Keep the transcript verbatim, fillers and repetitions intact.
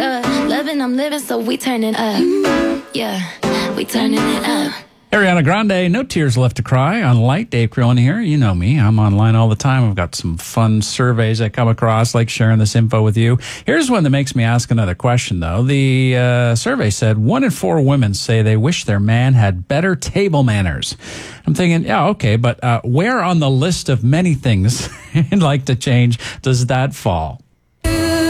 uh, loving, I'm living, so we turning up. Yeah, we turning it up. Ariana Grande, No Tears Left to Cry on Light. Dave Crillon here. You know me. I'm online all the time. I've got some fun surveys I come across, like sharing this info with you. Here's one that makes me ask another question, though. The uh, survey said one in four women say they wish their man had better table manners. I'm thinking, yeah, okay, but uh, where on the list of many things you'd like to change does that fall?